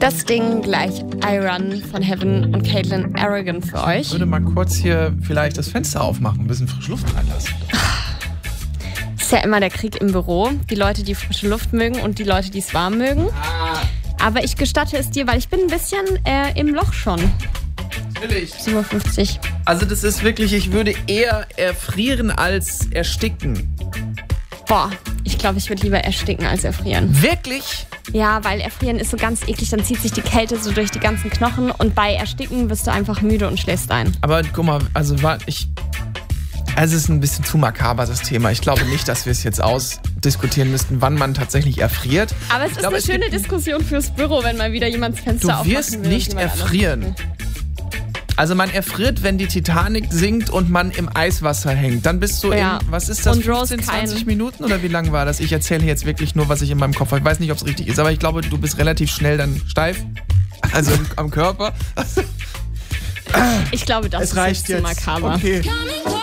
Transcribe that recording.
Das Ding gleich I Run von Heaven und Caitlin Arrogant für euch. Ich würde mal kurz hier vielleicht das Fenster aufmachen, ein bisschen frische Luft reinlassen. Ist ja immer der Krieg im Büro. Die Leute, die frische Luft mögen und die Leute, die es warm mögen. Aber ich gestatte es dir, weil ich bin ein bisschen im Loch schon. Natürlich. 7:50 Uhr. Also das ist wirklich, ich würde eher erfrieren als ersticken. Boah, ich glaube, ich würde lieber ersticken als erfrieren. Wirklich? Ja, weil erfrieren ist so ganz eklig, dann zieht sich die Kälte so durch die ganzen Knochen und bei ersticken wirst du einfach müde und schläfst ein. Aber guck mal, also es ist ein bisschen zu makaber, das Thema. Ich glaube nicht, dass wir es jetzt ausdiskutieren müssten, wann man tatsächlich erfriert. Aber es ist eine schöne Diskussion fürs Büro, wenn mal wieder jemand das Fenster aufmachen will. Du wirst nicht erfrieren. Also man erfriert, wenn die Titanic sinkt und man im Eiswasser hängt. Dann bist du was ist das, 15, 20 Minuten oder wie lang war das? Ich erzähle jetzt wirklich nur, was ich in meinem Kopf habe. Ich weiß nicht, ob es richtig ist, aber ich glaube, du bist relativ schnell dann steif. Also am Körper. Ich glaube, das ist reicht jetzt zu makaber. Okay.